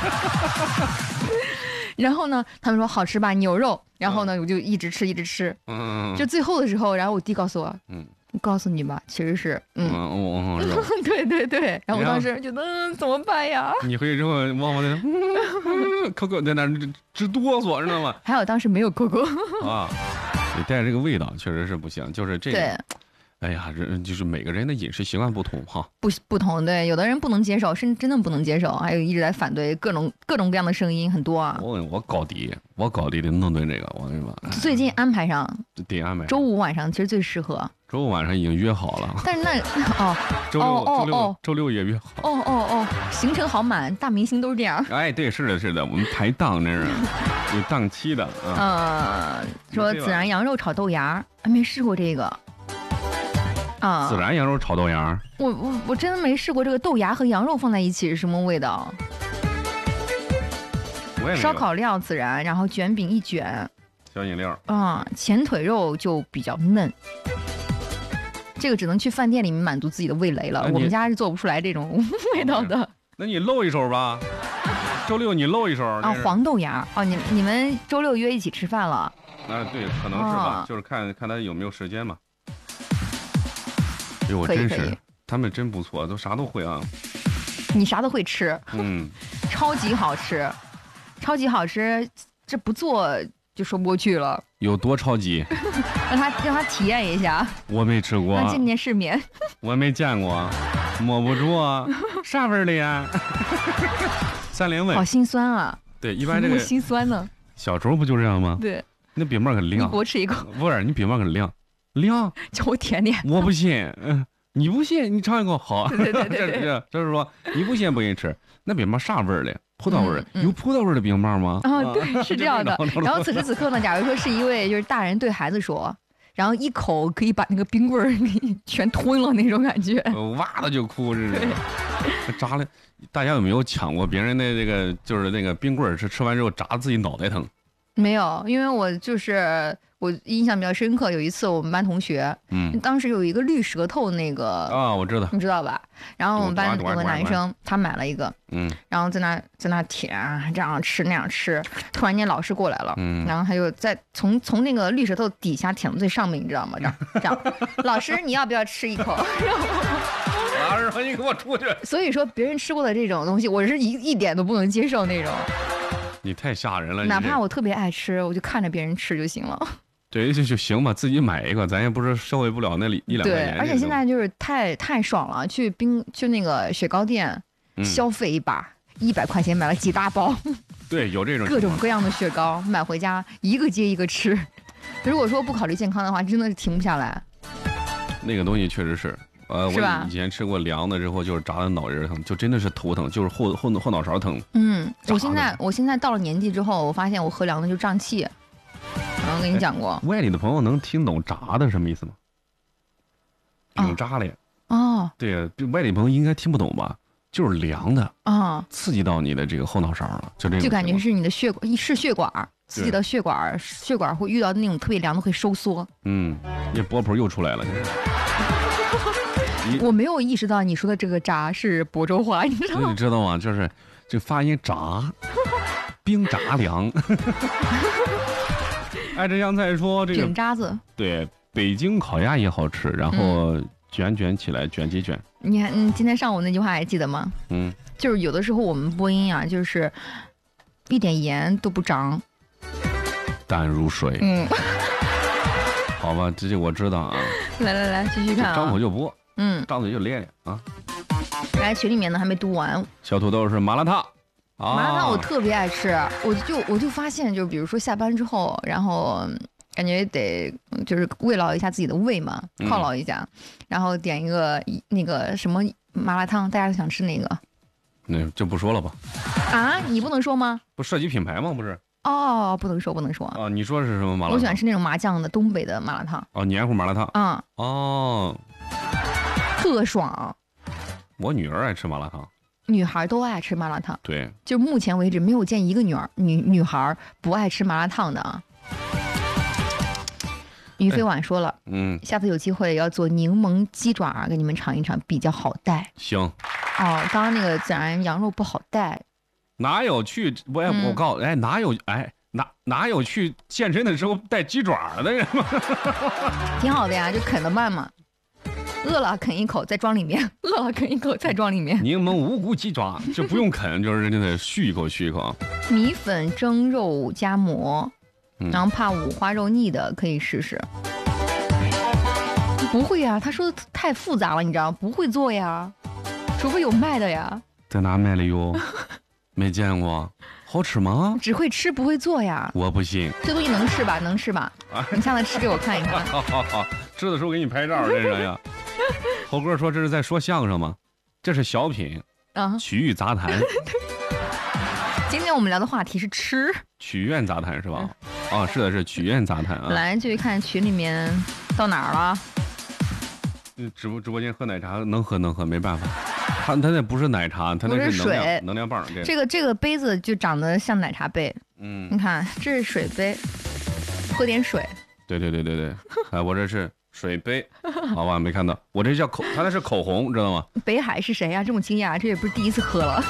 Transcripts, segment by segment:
然后呢，他们说好吃吧牛肉，然后呢我就一直吃，就最后的时候，然后我弟告诉我，我告诉你吧，其实是肉对，然后我当时觉得怎么办呀？ 你回去之后，旺旺在那，Coco 在那直哆嗦，知道吗？ 还好当时没有 Coco 啊，你带着这个味道确实是不行，就是这个。 对。 哎呀，就是每个人的饮食习惯不同哈， 不同，对，有的人不能接受，甚至真的不能接受，还有一直在反对各种各样的声音很多啊。 我搞地得弄顿这个，我跟你说。 最近安排上， 得安排。 周五晚上其实最适合。 周五晚上已经约好了。 但是那周六也约好。行程好满，大明星都是这样。 哎，对，是的，我们排档这是有档期的啊。 说孜然羊肉炒豆芽，还没试过这个。 孜然羊肉炒豆芽， 我真的没试过这个豆芽和羊肉放在一起是什么味道。烧烤料孜然，然后卷饼一卷， 小饮料。 前腿肉就比较嫩，这个只能去饭店里面满足自己的味蕾了。我们家是做不出来这种味道的。 那你露一手吧，周六你露一手啊。黄豆芽你们周六约一起吃饭了？ 对，可能是吧，就是看他有没有时间嘛。我真是，他们真不错，都啥都会啊。 你啥都会吃，超级好吃，这不做就说不过去了。 有多超级？ 让他体验一下。 我没吃过。 那见见世面。 我没见过，摸不住啊，啥味儿的呀？30味。 好心酸啊。 对，一般这个心酸呢。 小时候不就这样吗？ 对。 那饼面很亮。 你给我吃一口。 不是，你饼面很亮。 叫我舔舔。 我不信，你不信，你尝一口好。 对， 这是说你不信不给你吃。那饼面啥味儿的？葡萄味儿，有葡萄味儿的饼面吗？ 对，是这样的。然后此时此刻呢，假如说是一位就是大人对孩子说，然后一口可以把那个冰棍儿给全吞了那种感觉， 哇的就哭，这是。扎了，大家有没有抢过别人的这个就是那个冰棍儿？是吃完之后扎自己脑袋疼？ 没有，因为我印象比较深刻，有一次我们班同学，当时有一个绿舌头那个我知道， 你知道吧？然后我们班有个男生，他买了一个，然后在那舔，这样吃那样吃，突然间老师过来了，然后他就从那个绿舌头底下舔到最上面，你知道吗？这样，老师你要不要吃一口？ 老师说你给我出去。 所以说别人吃过的这种东西，我是一点都不能接受那种。 你太吓人了， 哪怕我特别爱吃，我就看着别人吃就行了。 对，就行吧，自己买一个，咱也不是收回不了那1-2块钱。 对，而且现在就是太爽了，去那个雪糕店，消费一把100块钱买了几大包。 对，有这种各种各样的雪糕，买回家一个接一个吃。如果说不考虑健康的话，真的是停不下来。 那个东西确实是，我以前吃过凉的之后，就是炸的脑仁疼，就真的是头疼，就是后脑勺疼。 我现在到了年纪之后，我发现我喝凉的就胀气。我跟你讲过， 外地的朋友能听懂炸的什么意思吗？饼炸了。对，外地朋友应该听不懂吧？就是凉的刺激到你的这个后脑勺了，就感觉是你的血管刺激到血管会遇到那种特别凉的会收缩。 这波普又出来了。 我没有意识到你说的这个炸是亳州话，你知道吗？ 你知道吗？就是这发音炸，冰炸凉。爱吃香菜说这个饼渣子， 对，北京烤鸭也好吃，然后卷起来，卷几卷。 你看，今天上午那句话还记得吗？就是有的时候我们播音啊，就是一点盐都不长， 淡如水。好吧，这我知道啊。 来，继续看啊。 张口就播，张嘴就咧啊。 来，群里面呢还没读完。 小土豆是麻辣烫。 麻辣烫我特别爱吃，我就发现，就比如说下班之后，然后感觉得就是慰劳一下自己的胃嘛，犒劳一下，然后点一个那个什么麻辣烫，大家都想吃哪个？ 那就不说了吧。 你不能说吗？ 不涉及品牌吗？不是。 不能说。 你说是什么麻辣烫？ 我喜欢吃那种麻酱的东北的麻辣烫。 黏糊麻辣烫。 特爽。 我女儿爱吃麻辣烫。 女孩都爱吃麻辣烫， 对， 就目前为止没有见一个女孩不爱吃麻辣烫的啊。于飞婉说了，下次有机会要做柠檬鸡爪给你们尝一尝，比较好带。 行。 刚刚那个孜然羊肉不好带， 哪有去我告诉哪有哪有去健身的时候带鸡爪的人吗？ 挺好的呀，就啃得慢嘛。饿了啃一口再装里面，饿了啃一口再装里面。 柠檬无骨鸡爪就不用啃，就是真的续一口续一口。 米粉蒸肉夹馍，然后怕五花肉腻的可以试试。不会呀，他说的太复杂了，你知道不会做呀，除非有卖的呀。在哪卖的哟？没见过。好吃吗？ 只会吃不会做呀。 我不信。 这东西能吃吧？能吃吧？你下次吃给我看一看。 好，吃的时候给你拍照，这人呀。猴哥说这是在说相声吗？这是小品啊，曲艺杂谈。 今天我们聊的话题是吃。 曲苑杂谈是吧？是的，是曲苑杂谈啊。 来，继续看群里面到哪儿了？ 直播间喝奶茶能喝，没办法。他那不是奶茶，他那是能量棒。 这个杯子就长得像奶茶杯。你看这是水杯，喝点水。 对。我这是水杯，好吧，没看到。我这叫他那是口红，知道吗？ 北海是谁呀？这么惊讶，这也不是第一次喝了。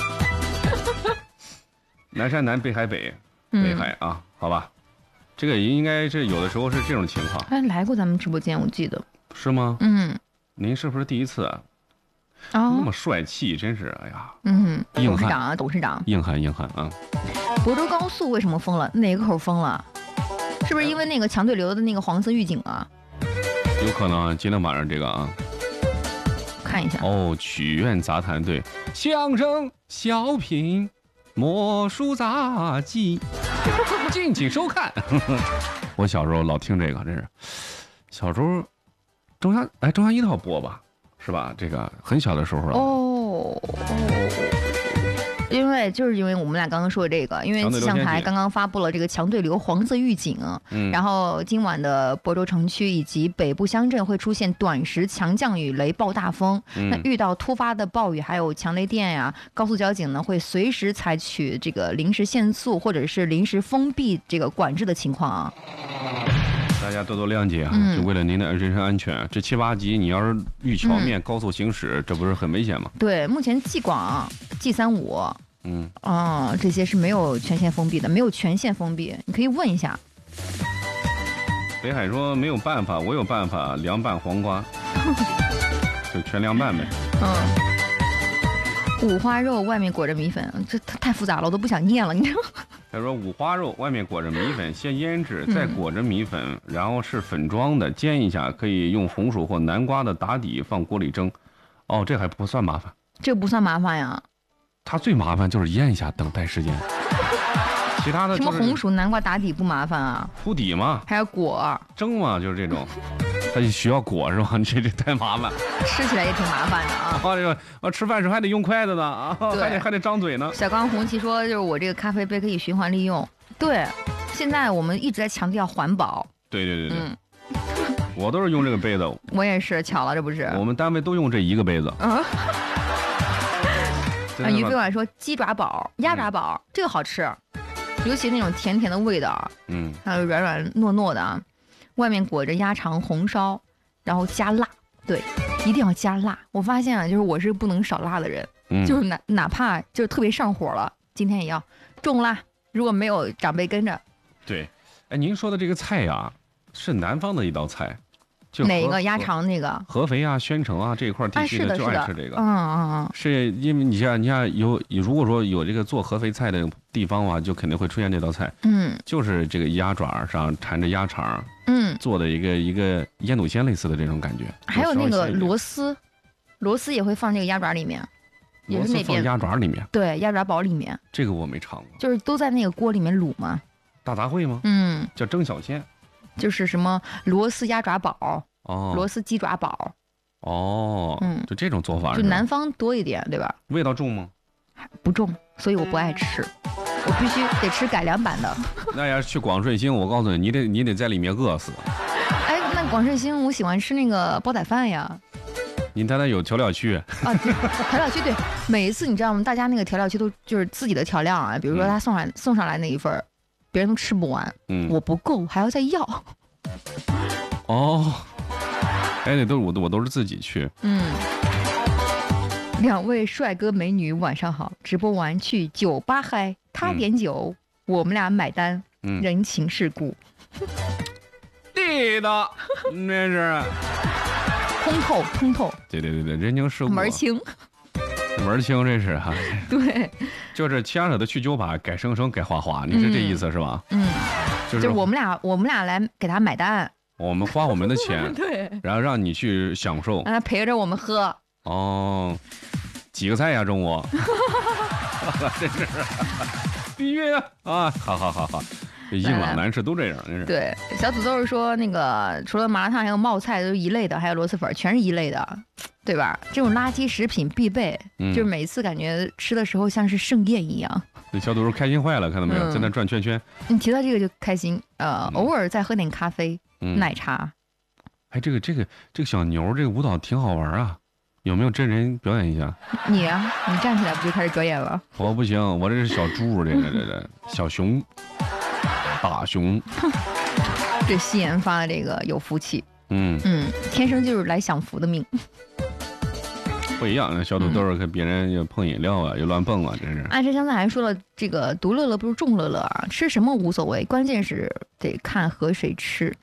南山南，北海北，北海啊，好吧。这个应该是有的时候是这种情况。 来过咱们直播间，我记得。 是吗？您是不是第一次？那么帅气，真是哎呀！ 董事长， 硬汉啊！ 亳州高速为什么封了？哪个口封了？是不是因为那个强对流的那个黄色预警啊？ 有可能，今天晚上这个啊， 看一下曲苑杂谈对，相声、小品、魔术杂技，敬请收看。我小时候老听这个，真是小时候中央一套播吧。是吧？这个很小的时候了。 因为我们俩刚刚说的这个，因为气象台刚刚发布了这个强对流黄色预警，然后今晚的亳州城区以及北部乡镇会出现短时强降雨、雷暴大风。那遇到突发的暴雨还有强雷电呀，高速交警呢会随时采取这个临时限速或者是临时封闭这个管制的情况啊。 大家多多谅解啊！就为了您的人身安全，这7、8级你要是遇桥面高速行驶，这不是很危险吗？ 对，目前G广、G35，这些是没有全线封闭的，没有全线封闭，你可以问一下。 北海说没有办法，我有办法，凉拌黄瓜，就全凉拌呗。 五花肉外面裹着米粉，这太复杂了，我都不想念了，你知道吗？ 他说五花肉外面裹着米粉，先腌制，再裹着米粉，然后是粉装的，煎一下，可以用红薯或南瓜的打底放锅里蒸。这还不算麻烦。 这不算麻烦呀。 它最麻烦就是腌一下，等待时间。其他的什么红薯南瓜打底不麻烦啊？ 铺底嘛， 还要裹蒸嘛，就是这种。它就需要裹是吧？这太麻烦， 吃起来也挺麻烦的啊。 这个吃饭时候还得用筷子呢啊，还得张嘴呢。 小刚红旗说，就是我这个咖啡杯可以循环利用。对，现在我们一直在强调环保。 对。我都是用这个杯子。 我也是，巧了，这不是？ 我们单位都用这一个杯子。 于飞婉说，鸡爪煲、鸭爪煲这个好吃，尤其那种甜甜的味道，还有软软糯糯的啊。外面裹着鸭肠红烧，然后加辣，对，一定要加辣。我发现就是我是不能少辣的人，就是哪怕就是特别上火了，今天也要重辣。如果没有长辈跟着， 对，您说的这个菜呀，是南方的一道菜，就哪个鸭肠那个？ 合肥啊、宣城啊这一块地区的就爱吃这个。是因为你像如果说有这个做合肥菜的地方的话，就肯定会出现这道菜。就是这个鸭爪上缠着鸭肠。做的一个腌笃鲜类似的这种感觉， 还有那个螺丝也会放这个鸭爪里面，也是那边放鸭爪里面， 对，鸭爪煲里面。这个我没尝过， 就是都在那个锅里面卤嘛。 大杂烩吗？叫蒸小鲜， 就是什么螺丝鸭爪煲，螺丝鸡爪煲， 就这种做法， 就南方多一点，对吧？ 味道重吗？ 不重，所以我不爱吃。我必须得吃改良版的。 那要是去广顺兴，我告诉你，你得在里面饿死。 那广顺兴我喜欢吃那个煲仔饭呀。 您看它有调料区啊，调料区对，每一次你知道吗？大家那个调料区都就是自己的调料啊，比如说他送上来那一份，别人都吃不完，我不够还要再要。那我都是自己去。 2位帅哥美女晚上好，直播完去酒吧嗨，他点酒，我们俩买单，人情世故。 地道，这是通透。 对，人情世故。 门清， 这是哈。 对， 就是牵扯的去酒吧，改生改花，你是这意思是吧？ 就是我们俩来给他买单， 我们花我们的钱， 对， 然后让你去享受， 让他陪着我们喝。 哦，几个菜呀，中午？真是，必须啊！好。硬朗男士都这样，真是。 对，小土豆是说那个除了麻辣烫还有冒菜都是一类的，还有螺蛳粉全是一类的，对吧？这种垃圾食品必备，就是每次感觉吃的时候像是盛宴一样。 那小土豆开心坏了，看到没有，在那转圈圈。 你提到这个就开心，偶尔再喝点咖啡、奶茶。 哎，这个小牛这个舞蹈挺好玩啊，有没有真人表演一下？ 你站起来不就开始表演了？ 我不行，我这是小猪，这小熊。大熊， 这西研发的这个有福气，天生就是来享福的命。 不一样，小土豆跟别人又碰饮料啊，又乱蹦啊，真是。 这刚才还说了，这个独乐乐不是众乐乐啊，吃什么无所谓，关键是得看和谁吃。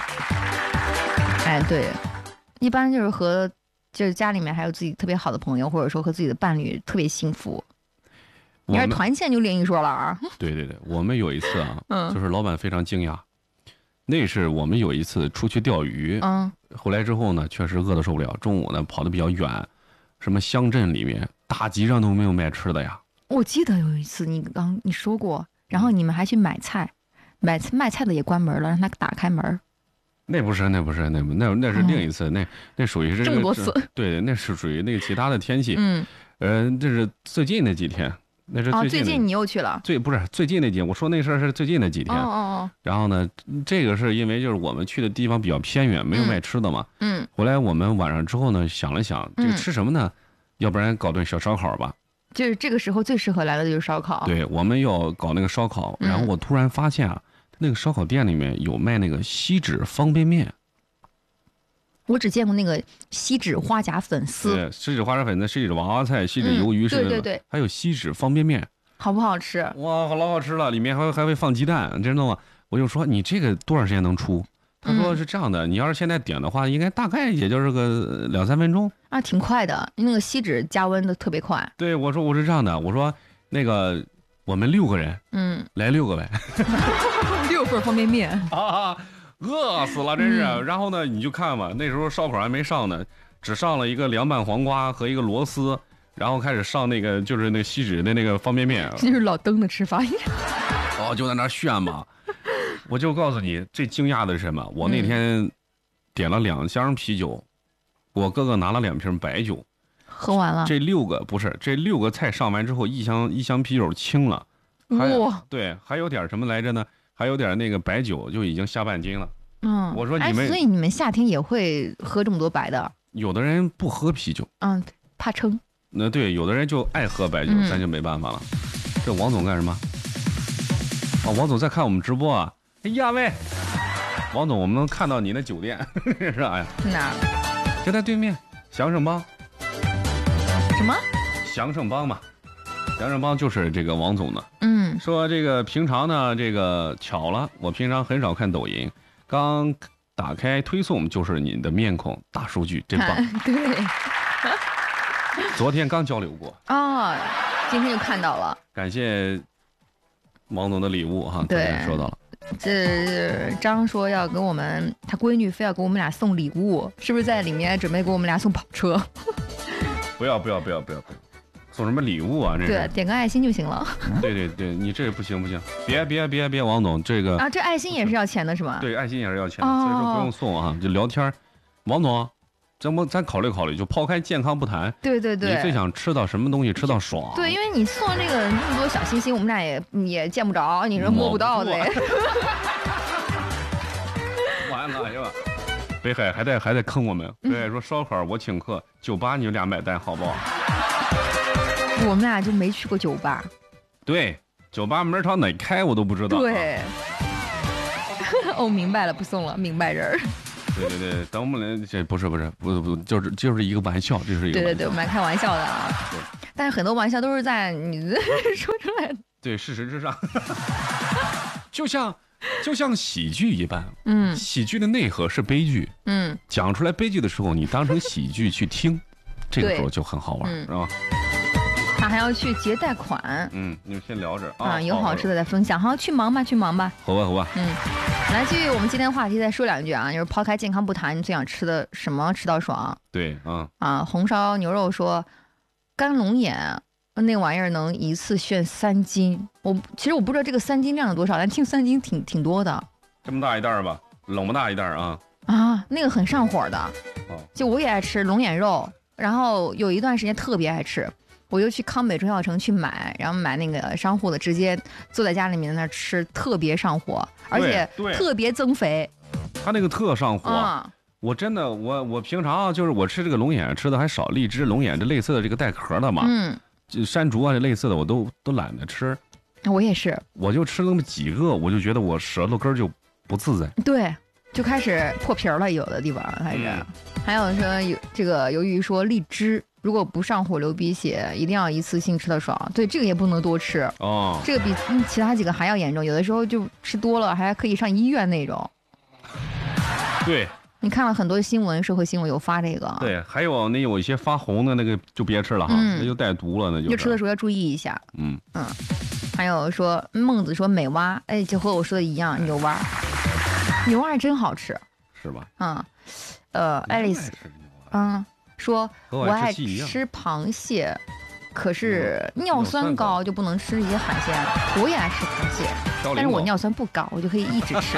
哎，对，一般就是家里面还有自己特别好的朋友，或者说和自己的伴侣特别幸福。你要是团建就另一说了啊！ 对，我们有一次啊，就是老板非常惊讶，那是我们有一次出去钓鱼，后来之后呢，确实饿得受不了，中午呢跑得比较远，什么乡镇里面大集上都没有卖吃的呀。我记得有一次你说过，然后你们还去买菜，卖菜的也关门了，让他打开门。那是另一次，那属于是这么多次，对，那是属于那个其他的天气，这是最近那几天。那是最近你又去了？不是最近那几天，我说那事儿是最近那几天。然后呢，这个是因为就是我们去的地方比较偏远，没有卖吃的嘛。后来我们晚上之后呢，想了想，这个吃什么呢？要不然搞顿小烧烤吧。就是这个时候最适合来的就是烧烤。对，我们要搞那个烧烤，然后我突然发现啊，那个烧烤店里面有卖那个锡纸方便面。我只见过那个锡纸花甲粉丝，对，锡纸花甲粉丝、锡纸娃娃菜、锡纸鱿鱼，对，还有锡纸方便面，好不好吃？哇，老好吃了，里面还会放鸡蛋，真的吗？我就说你这个多长时间能出？他说是这样的，你要是现在点的话，应该大概也就是个2-3分钟啊，挺快的。那个锡纸加温的特别快。对，我说我是这样的，我说那个我们6个人，来6个呗，6份方便面啊。饿死了，真是。然后呢，你就看吧，那时候烧烤还没上呢，只上了一个凉拌黄瓜和一个螺丝，然后开始上那个就是那个锡纸的那个方便面。这就是老登的吃法。就在那炫嘛。我就告诉你，最惊讶的是什么？我那天点了2箱啤酒，我哥哥拿了2瓶白酒，喝完了。这6个菜上完之后，一箱啤酒清了。哇！对，还有点什么来着呢？还有点那个白酒就已经下半斤了。我说你们，所以你们夏天也会喝这么多白的？有的人不喝啤酒，怕撑。那对，有的人就爱喝白酒，咱就没办法了。这王总干什么？王总在看我们直播啊！哎呀喂，王总，我们能看到你的酒店是吧？哎，哪儿？就在对面，祥盛帮。什么？祥盛帮嘛。祥盛帮就是这个王总的。说这个平常呢，这个巧了，我平常很少看抖音，刚打开推送就是你的面孔，大数据真棒。对，昨天刚交流过今天就看到了，感谢王总的礼物哈。对，收到了。这张说要给我们，他闺女非要给我们俩送礼物，是不是在里面准备给我们俩送跑车？不要。送什么礼物啊？这对，点个爱心就行了。对，你这不行，别，王总这个这爱心也是要钱的是吧？对，爱心也是要钱的，所以说不用送啊，就聊天。王总，咱考虑考虑，就抛开健康不谈。对，你最想吃到什么东西？吃到爽？对，因为你送这个这么多小心心，我们俩也见不着，你说摸不到的。完了是吧？北海还在坑我们。对，说烧烤我请客，酒吧你们俩买单好不好？我们俩就没去过酒吧。对，酒吧门朝哪开我都不知道。对。明白了，不送了，明白人儿。 对，等我们这不，就是一个玩笑，这是一个对，我们来开玩笑的啊。对，但是很多玩笑都是在你说出来的。 对，事实之上，就像喜剧一般，喜剧的内核是悲剧，讲出来悲剧的时候，你当成喜剧去听，这个时候就很好玩，是吧？ 他还要去结贷款， 你们先聊着啊，有好吃的再分享，好，去忙吧， 好吧， 来，继续我们今天话题再说两句啊，就是抛开健康不谈，你最想吃的什么吃到爽？ 对， 红烧牛肉说，干龙眼那玩意儿能一次炫3斤，其实我不知道这个3斤量有多少，但听3斤挺多的， 这么大一袋吧，冷不大一袋啊， 那个很上火的，就我也爱吃龙眼肉，然后有一段时间特别爱吃。我就去康美中药城去买，然后买那个商户的，直接坐在家里面那吃，特别上火，而且特别增肥。 他那个特上火，我真的我平常就是我吃这个龙眼吃的还少，荔枝、龙眼这类似的这个带壳的嘛，就山竹啊这类似的我都懒得吃。 我也是， 我就吃那么几个，我就觉得我舌头根就不自在。 对，就开始破皮了，有的地方开始。还有说这个由于说荔枝。如果不上火流鼻血，一定要一次性吃的爽。对，这个也不能多吃哦。这个比其他几个还要严重，有的时候就吃多了还可以上医院那种。 对， 你看了很多新闻，社会新闻有发这个。 对，还有有一些发红的那个就别吃了哈，那就带毒了，那就吃的时候要注意一下。还有说孟子说美蛙，就和我说的一样，牛蛙真好吃， 是吧？ 爱丽丝，说我爱吃螃蟹，可是尿酸高就不能吃一些海鲜。我也爱吃螃蟹，但是我尿酸不高，我就可以一直吃。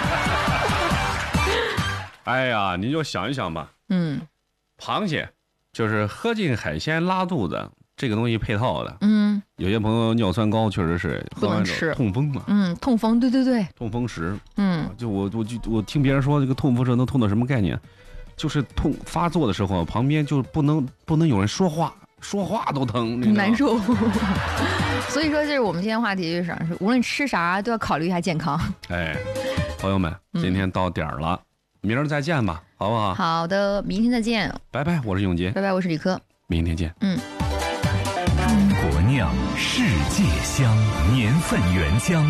哎呀，你就想一想吧。螃蟹就是喝进海鲜拉肚子，这个东西配套的。有些朋友尿酸高，确实是不能吃， 痛风嘛。 痛风，对， 痛风石。就我听别人说这个痛风石能痛到什么概念？就是痛发作的时候，旁边就不能有人说话都疼， 难受。所以说，这是我们今天话题，就是无论吃啥都要考虑一下健康。 朋友们，今天到点儿了，明儿再见吧，好不好？ 好的，明天再见。 拜拜，我是永杰。 拜拜，我是李科。 明天见。 中国酿，世界香，年份原浆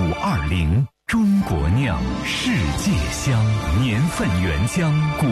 520。中国酿，世界香，年份原浆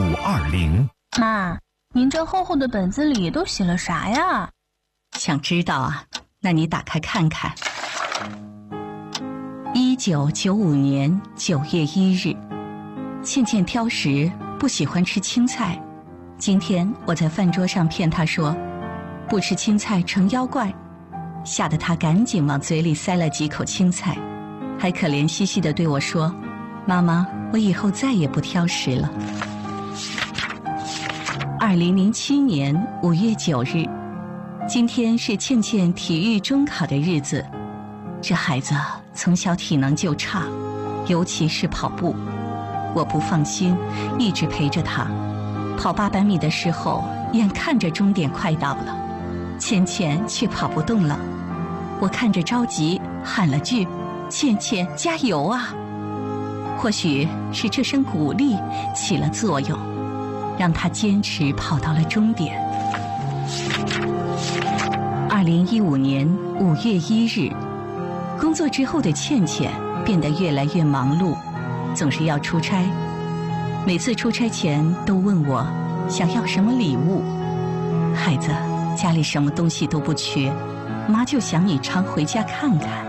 520。 妈，您这厚厚的本子里都写了啥呀？ 想知道啊？那你打开看看。1995年9月1日，倩倩挑食，不喜欢吃青菜。今天我在饭桌上骗她说，不吃青菜成妖怪，吓得她赶紧往嘴里塞了几口青菜。还可怜兮兮地对我说：“妈妈，我以后再也不挑食了。”2007年5月9日，今天是倩倩体育中考的日子。这孩子从小体能就差，尤其是跑步。我不放心，一直陪着她。跑800米的时候，眼看着终点快到了，倩倩却跑不动了。我看着着急，喊了句：“倩倩，加油啊！”或许是这声鼓励起了作用，让她坚持跑到了终点。2015年5月1日，工作之后的倩倩变得越来越忙碌，总是要出差。每次出差前都问我想要什么礼物。孩子，家里什么东西都不缺，妈就想你常回家看看。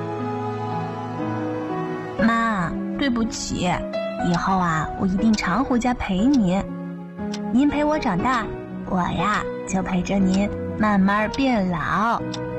妈，对不起，以后啊，我一定常回家陪您。您陪我长大，我呀就陪着您慢慢变老。